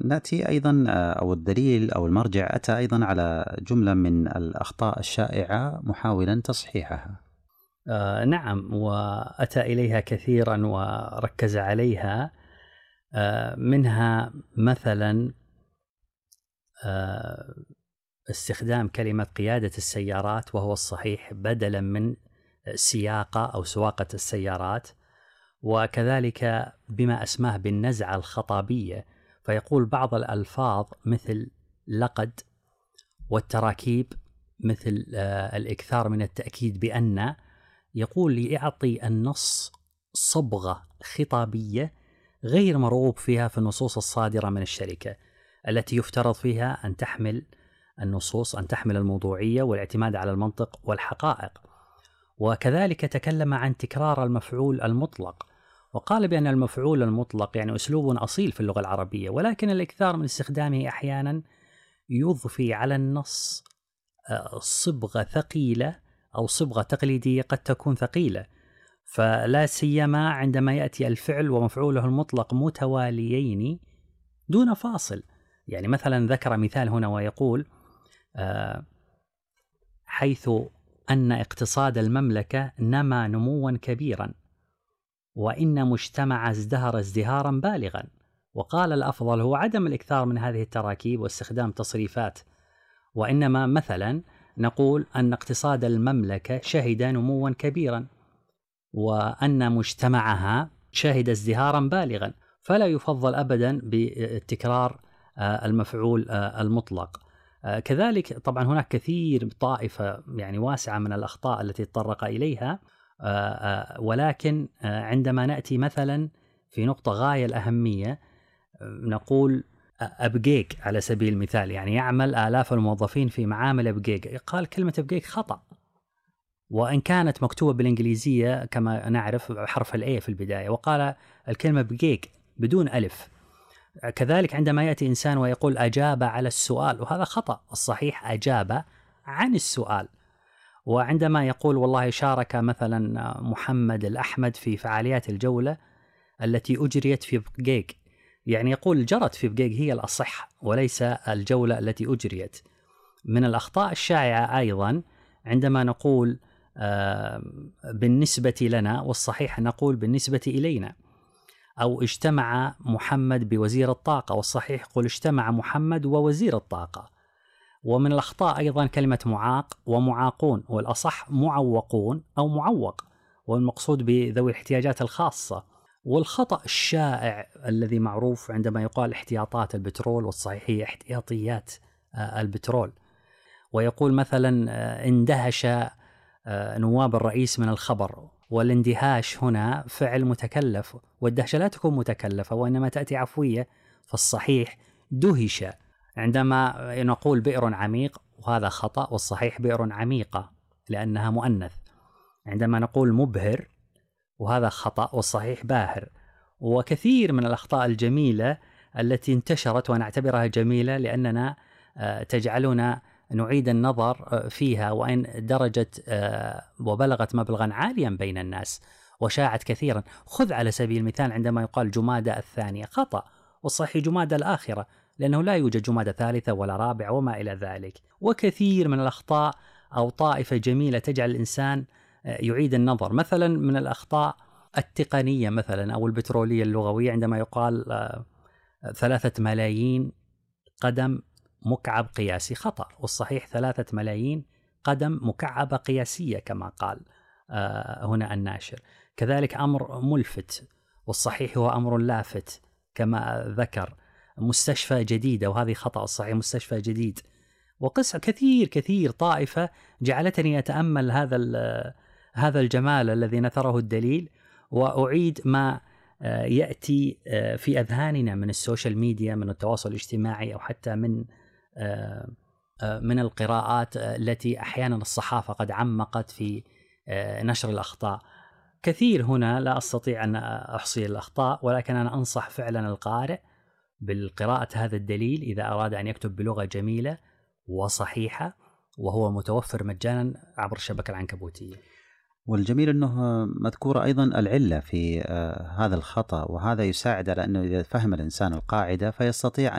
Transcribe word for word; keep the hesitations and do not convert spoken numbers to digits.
نأتي أيضا أو الدليل أو المرجع أتى أيضا على جملة من الأخطاء الشائعة محاولا تصحيحها. آه نعم، وأتى إليها كثيرا وركز عليها. آه منها مثلا آه استخدام كلمة قيادة السيارات وهو الصحيح بدلا من سياقة أو سواقة السيارات، وكذلك بما أسماه بالنزعة الخطابية، فيقول بعض الألفاظ مثل لقد، والتراكيب مثل آه الإكثار من التأكيد بأن، يقول ليعطي النص صبغة خطابية غير مرغوب فيها في النصوص الصادرة من الشركة التي يفترض فيها أن تحمل النصوص أن تحمل الموضوعية والاعتماد على المنطق والحقائق. وكذلك تكلم عن تكرار المفعول المطلق، وقال بأن المفعول المطلق يعني أسلوب أصيل في اللغة العربية، ولكن الإكثار من استخدامه أحيانا يضفي على النص صبغة ثقيلة أو صبغة تقليدية قد تكون ثقيلة، فلا سيما عندما يأتي الفعل ومفعوله المطلق متواليين دون فاصل. يعني مثلا ذكر مثال هنا ويقول آه حيث أن اقتصاد المملكة نما نموا كبيرا وإن مجتمع ازدهر ازدهارا بالغا، وقال الأفضل هو عدم الإكثار من هذه التراكيب واستخدام تصريفات، وإنما مثلا نقول أن اقتصاد المملكة شهد نموا كبيرا وأن مجتمعها شهد ازدهارا بالغا، فلا يفضل أبدا بتكرار المفعول المطلق. كذلك طبعا هناك كثير طائفة يعني واسعة من الأخطاء التي تطرق إليها، ولكن عندما نأتي مثلا في نقطة غاية الأهمية نقول أبجيك على سبيل المثال، يعني يعمل آلاف الموظفين في معامل أبجيك، قال كلمة أبجيك خطأ وإن كانت مكتوبة بالإنجليزية كما نعرف حرف الأي في البداية، وقال الكلمة أبجيك بدون ألف. كذلك عندما يأتي إنسان ويقول أجاب على السؤال، وهذا خطأ، الصحيح أجاب عن السؤال. وعندما يقول والله شارك مثلا محمد الأحمد في فعاليات الجولة التي أجريت في بقيق، يعني يقول جرت في بقيق هي الأصح وليس الجولة التي أجريت. من الأخطاء الشائعة أيضا عندما نقول آه بالنسبة لنا، والصحيح نقول بالنسبة إلينا، أو اجتمع محمد بوزير الطاقة، والصحيح يقول اجتمع محمد ووزير الطاقة. ومن الأخطاء أيضا كلمة معاق ومعاقون، والأصح معوقون أو معوق، والمقصود بذوي الاحتياجات الخاصة. والخطأ الشائع الذي معروف عندما يقال احتياطات البترول، والصحيح هي احتياطيات البترول، ويقول مثلا اندهش نواب الرئيس من الخبر، والاندهاش هنا فعل متكلف، والدهشة لا تكون متكلفة وإنما تأتي عفوية، فالصحيح دهش. عندما نقول بئر عميق وهذا خطأ، والصحيح بئر عميقة لأنها مؤنث. عندما نقول مبهر وهذا خطأ، والصحيح باهر. وكثير من الأخطاء الجميلة التي انتشرت ونعتبرها جميلة لأننا تجعلنا نعيد النظر فيها، وإن درجت وبلغت مبلغا عاليا بين الناس وشاعت كثيرا. خذ على سبيل المثال عندما يقال جمادى الثانية، خطأ، والصحيح جمادى الآخرة لأنه لا يوجد جمادى ثالثة ولا رابعة وما إلى ذلك. وكثير من الأخطاء أو طائفة جميلة تجعل الإنسان يعيد النظر. مثلا من الأخطاء التقنية مثلا أو البترولية اللغوية، عندما يقال ثلاثة ملايين قدم مكعب قياسي، خطأ، والصحيح ثلاثة ملايين قدم مكعبة قياسية كما قال هنا الناشر. كذلك أمر ملفت، والصحيح هو أمر لافت كما ذكر. مستشفى جديدة، وهذه خطأ، الصحيح مستشفى جديد. وقصة كثير كثير طائفة جعلتني أتأمل هذا هذا الجمال الذي نثره الدليل، وأعيد ما يأتي في أذهاننا من السوشيال ميديا، من التواصل الاجتماعي، أو حتى من من القراءات التي أحيانا الصحافة قد عمقت في نشر الأخطاء. كثير هنا لا أستطيع أن أحصي الأخطاء، ولكن أنا أنصح فعلا القارئ بالقراءة هذا الدليل إذا أراد أن يكتب بلغة جميلة وصحيحة، وهو متوفر مجانا عبر الشبكة العنكبوتية. والجميل أنه مذكورة أيضا العلة في هذا الخطأ، وهذا يساعد على أنه إذا فهم الإنسان القاعدة فيستطيع